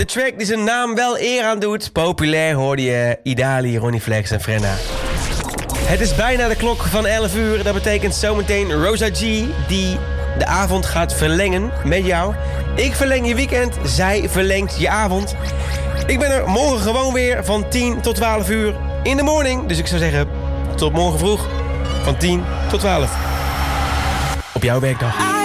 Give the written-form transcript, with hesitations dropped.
De track die zijn naam wel eer aan doet. Populair hoorde je Idali, Ronnie Flex en Frenna. Het is bijna de klok van 11 uur. Dat betekent zometeen Rosa G die de avond gaat verlengen met jou. Ik verleng je weekend, zij verlengt je avond. Ik ben er morgen gewoon weer van 10 tot 12 uur in de morning. Dus ik zou zeggen, tot morgen vroeg van 10 tot 12. Op jouw werkdag.